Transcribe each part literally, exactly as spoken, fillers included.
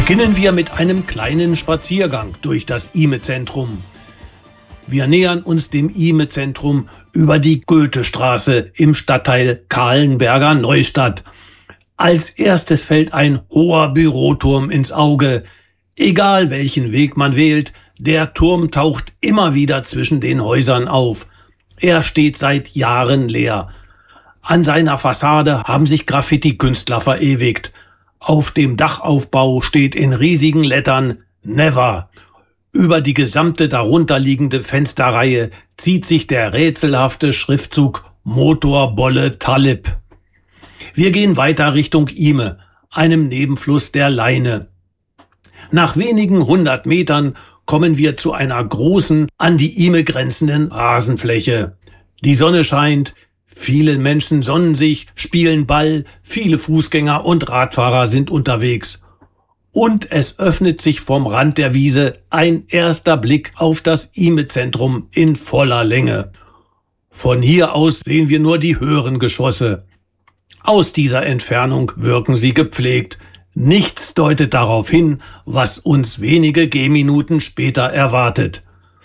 Beginnen wir mit einem kleinen Spaziergang durch das IME-Zentrum. Wir nähern uns dem IME-Zentrum über die Goethestraße im Stadtteil Kahlenberger Neustadt. Als erstes fällt ein hoher Büroturm ins Auge. Egal welchen Weg man wählt, der Turm taucht immer wieder zwischen den Häusern auf. Er steht seit Jahren leer. An seiner Fassade haben sich Graffiti-Künstler verewigt. Auf dem Dachaufbau steht in riesigen Lettern Never. Über die gesamte darunterliegende Fensterreihe zieht sich der rätselhafte Schriftzug Motorbolle Talib. Wir gehen weiter Richtung Ime, einem Nebenfluss der Leine. Nach wenigen hundert Metern kommen wir zu einer großen, an die Ime grenzenden Rasenfläche. Die Sonne scheint, viele Menschen sonnen sich, spielen Ball, viele Fußgänger und Radfahrer sind unterwegs. Und es öffnet sich vom Rand der Wiese ein erster Blick auf das IME-Zentrum in voller Länge. Von hier aus sehen wir nur die höheren Geschosse. Aus dieser Entfernung wirken sie gepflegt. Nichts deutet darauf hin, was uns wenige Gehminuten später erwartet.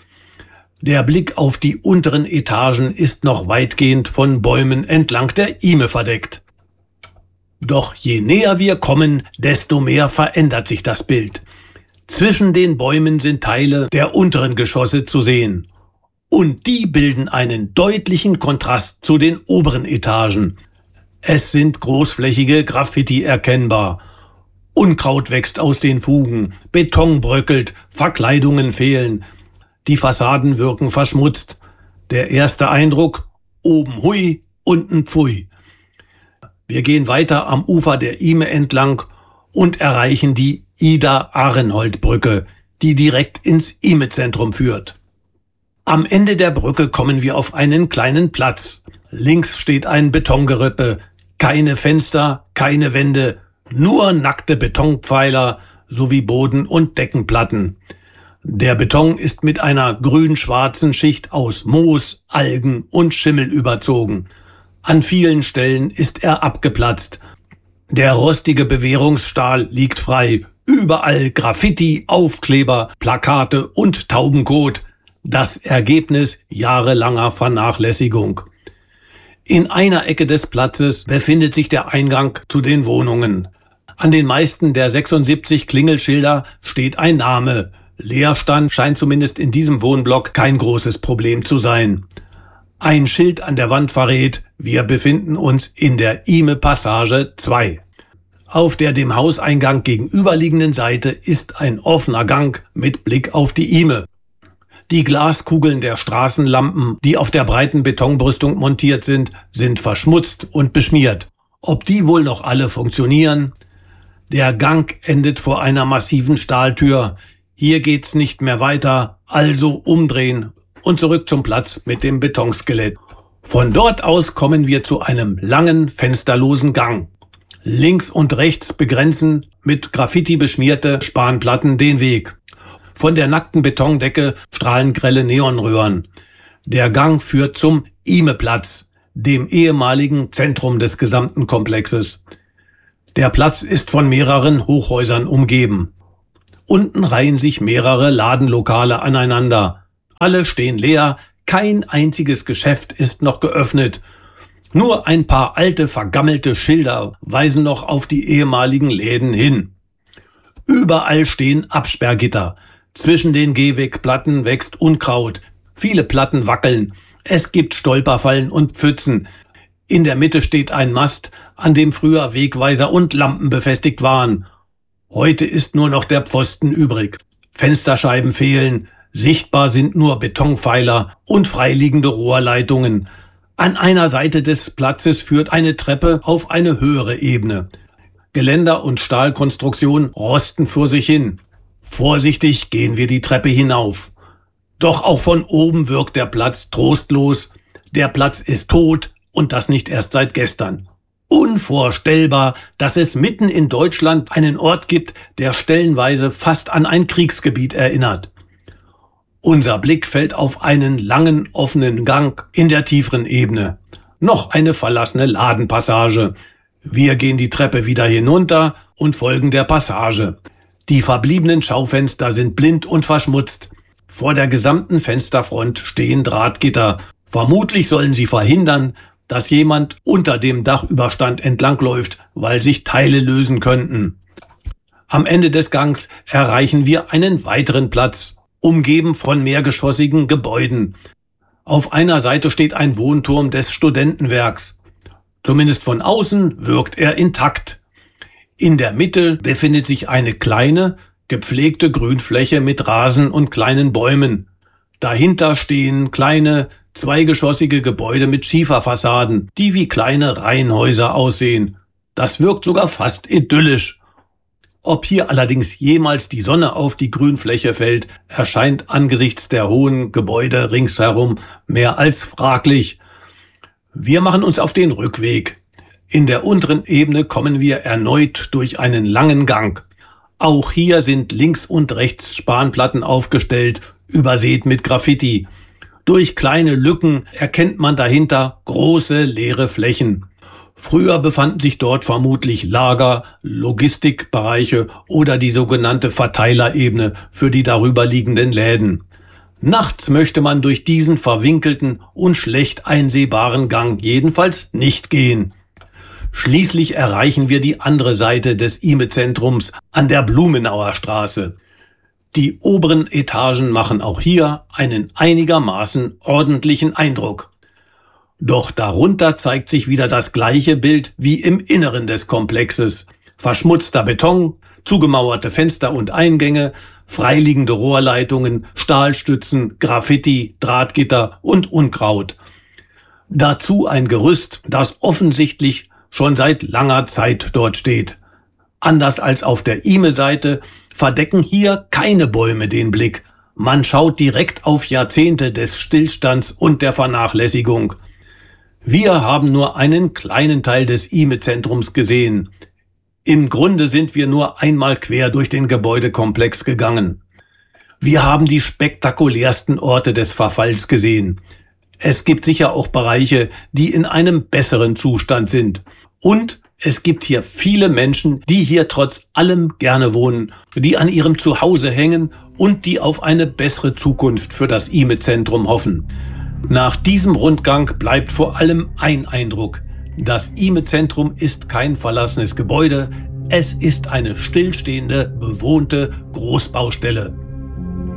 Der Blick auf die unteren Etagen ist noch weitgehend von Bäumen entlang der Ime verdeckt. Doch je näher wir kommen, desto mehr verändert sich das Bild. Zwischen den Bäumen sind Teile der unteren Geschosse zu sehen. Und die bilden einen deutlichen Kontrast zu den oberen Etagen. Es sind großflächige Graffiti erkennbar. Unkraut wächst aus den Fugen, Beton bröckelt, Verkleidungen fehlen. Die Fassaden wirken verschmutzt. Der erste Eindruck: oben hui, unten pfui. Wir gehen weiter am Ufer der Ime entlang und erreichen die Ida-Arenhold-Brücke, die direkt ins Ime-Zentrum führt. Am Ende der Brücke kommen wir auf einen kleinen Platz. Links steht ein Betongerippe, keine Fenster, keine Wände, nur nackte Betonpfeiler sowie Boden- und Deckenplatten. Der Beton ist mit einer grün-schwarzen Schicht aus Moos, Algen und Schimmel überzogen. An vielen Stellen ist er abgeplatzt. Der rostige Bewährungsstahl liegt frei. Überall Graffiti, Aufkleber, Plakate und Taubenkot. Das Ergebnis jahrelanger Vernachlässigung. In einer Ecke des Platzes befindet sich der Eingang zu den Wohnungen. An den meisten der sechsundsiebzig Klingelschilder steht ein Name. Leerstand scheint zumindest in diesem Wohnblock kein großes Problem zu sein. Ein Schild an der Wand verrät, wir befinden uns in der Ime-Passage zwei. Auf der dem Hauseingang gegenüberliegenden Seite ist ein offener Gang mit Blick auf die Ime. Die Glaskugeln der Straßenlampen, die auf der breiten Betonbrüstung montiert sind, sind verschmutzt und beschmiert. Ob die wohl noch alle funktionieren? Der Gang endet vor einer massiven Stahltür. Hier geht's nicht mehr weiter, also umdrehen und zurück zum Platz mit dem Betonskelett. Von dort aus kommen wir zu einem langen, fensterlosen Gang. Links und rechts begrenzen mit Graffiti beschmierte Spanplatten den Weg. Von der nackten Betondecke strahlen grelle Neonröhren. Der Gang führt zum Ime-Platz, dem ehemaligen Zentrum des gesamten Komplexes. Der Platz ist von mehreren Hochhäusern umgeben. Unten reihen sich mehrere Ladenlokale aneinander. Alle stehen leer, kein einziges Geschäft ist noch geöffnet. Nur ein paar alte, vergammelte Schilder weisen noch auf die ehemaligen Läden hin. Überall stehen Absperrgitter. Zwischen den Gehwegplatten wächst Unkraut. Viele Platten wackeln. Es gibt Stolperfallen und Pfützen. In der Mitte steht ein Mast, an dem früher Wegweiser und Lampen befestigt waren. Heute ist nur noch der Pfosten übrig. Fensterscheiben fehlen. Sichtbar sind nur Betonpfeiler und freiliegende Rohrleitungen. An einer Seite des Platzes führt eine Treppe auf eine höhere Ebene. Geländer und Stahlkonstruktion rosten vor sich hin. Vorsichtig gehen wir die Treppe hinauf. Doch auch von oben wirkt der Platz trostlos. Der Platz ist tot und das nicht erst seit gestern. Unvorstellbar, dass es mitten in Deutschland einen Ort gibt, der stellenweise fast an ein Kriegsgebiet erinnert. Unser Blick fällt auf einen langen, offenen Gang in der tieferen Ebene. Noch eine verlassene Ladenpassage. Wir gehen die Treppe wieder hinunter und folgen der Passage. Die verbliebenen Schaufenster sind blind und verschmutzt. Vor der gesamten Fensterfront stehen Drahtgitter. Vermutlich sollen sie verhindern, dass jemand unter dem Dachüberstand entlangläuft, weil sich Teile lösen könnten. Am Ende des Gangs erreichen wir einen weiteren Platz, umgeben von mehrgeschossigen Gebäuden. Auf einer Seite steht ein Wohnturm des Studentenwerks. Zumindest von außen wirkt er intakt. In der Mitte befindet sich eine kleine, gepflegte Grünfläche mit Rasen und kleinen Bäumen. Dahinter stehen kleine, zweigeschossige Gebäude mit Schieferfassaden, die wie kleine Reihenhäuser aussehen. Das wirkt sogar fast idyllisch. Ob hier allerdings jemals die Sonne auf die Grünfläche fällt, erscheint angesichts der hohen Gebäude ringsherum mehr als fraglich. Wir machen uns auf den Rückweg. In der unteren Ebene kommen wir erneut durch einen langen Gang. Auch hier sind links und rechts Spanplatten aufgestellt, übersät mit Graffiti. Durch kleine Lücken erkennt man dahinter große leere Flächen. Früher befanden sich dort vermutlich Lager, Logistikbereiche oder die sogenannte Verteilerebene für die darüberliegenden Läden. Nachts möchte man durch diesen verwinkelten und schlecht einsehbaren Gang jedenfalls nicht gehen. Schließlich erreichen wir die andere Seite des I M E-Zentrums an der Blumenauer Straße. Die oberen Etagen machen auch hier einen einigermaßen ordentlichen Eindruck. Doch darunter zeigt sich wieder das gleiche Bild wie im Inneren des Komplexes. Verschmutzter Beton, zugemauerte Fenster und Eingänge, freiliegende Rohrleitungen, Stahlstützen, Graffiti, Drahtgitter und Unkraut. Dazu ein Gerüst, das offensichtlich schon seit langer Zeit dort steht. Anders als auf der I M E-Seite verdecken hier keine Bäume den Blick. Man schaut direkt auf Jahrzehnte des Stillstands und der Vernachlässigung. Wir haben nur einen kleinen Teil des I M E-Zentrums gesehen. Im Grunde sind wir nur einmal quer durch den Gebäudekomplex gegangen. Wir haben die spektakulärsten Orte des Verfalls gesehen. Es gibt sicher auch Bereiche, die in einem besseren Zustand sind. Und es gibt hier viele Menschen, die hier trotz allem gerne wohnen, die an ihrem Zuhause hängen und die auf eine bessere Zukunft für das I M E-Zentrum hoffen. Nach diesem Rundgang bleibt vor allem ein Eindruck. Das I M E-Zentrum ist kein verlassenes Gebäude, es ist eine stillstehende, bewohnte Großbaustelle.